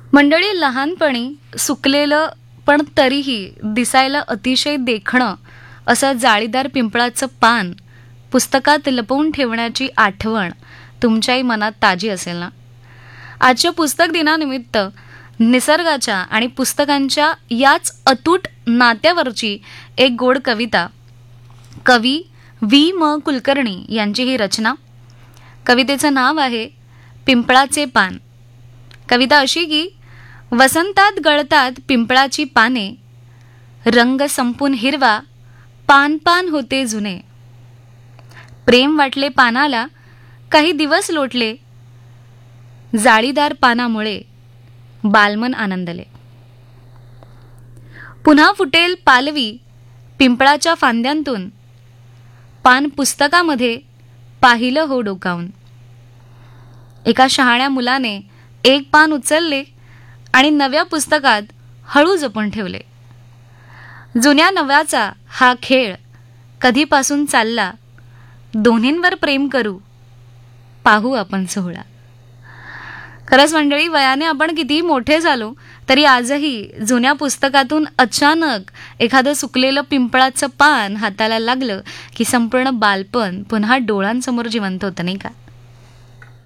मंडळी, लहानपणी सुकलेलं पण तरीही दिसायला अतिशय देखणं असं जाळीदार पिंपळाचं पान पुस्तकात लपवून ठेवण्याची आठवण तुमच्याही मनात ताजी असेल ना? आजच्या पुस्तक दिनानिमित्त निसर्गाच्या आणि पुस्तकांच्या याच अतूट नात्यावरची एक गोड कविता कवी V.म. कुलकर्णी यांची ही रचना. कवितेचं नाव आहे पिंपळाचे पान. कविता अशी की, वसंतात गळतात पिंपळाची पाने, रंग संपून हिरवा, पान पान होते जुने. प्रेम वाटले पानाला, काही दिवस लोटले, जाळीदार पानामुळे बालमन आनंदले. पुन्हा फुटेल पालवी पिंपळाच्या फांद्यांतून, पान पुस्तकामध्ये पाहिलं हो डोकावून. एका शहाण्या मुलाने एक पान उचलले आणि नव्या पुस्तकात हळू जपून ठेवले. जुन्या नव्याचा हा खेळ कधीपासून चालला, दोन्हींवर प्रेम करू, पाहू आपण सोहळा. खरंच मंडळी, वयाने आपण कितीही मोठे झालो तरी आजही जुन्या पुस्तकातून अचानक एखादं सुकलेलं पिंपळाचं पान हाताला लागलं की संपूर्ण बालपण पुन्हा डोळ्यांसमोर जिवंत होतं, नाही का?